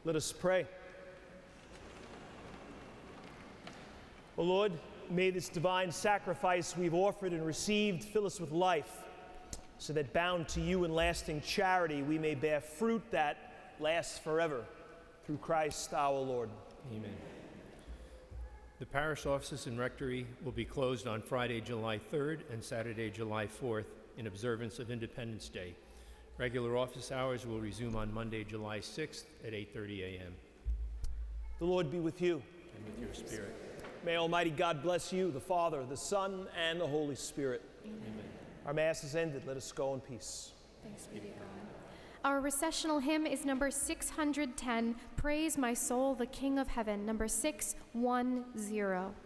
Let us pray. O Lord, may this divine sacrifice we've offered and received fill us with life, so that bound to you in lasting charity we may bear fruit that lasts forever. Through Christ our Lord. Amen. The parish offices and rectory will be closed on Friday, July 3rd and Saturday, July 4th in observance of Independence Day. Regular office hours will resume on Monday, July 6th at 8:30 a.m. The Lord be with you. And with your spirit. May Almighty God bless you, the Father, the Son, and the Holy Spirit. Amen. Our Mass is ended. Let us go in peace. Thanks be to God. Our recessional hymn is number 610, Praise My Soul, the King of Heaven, number 610.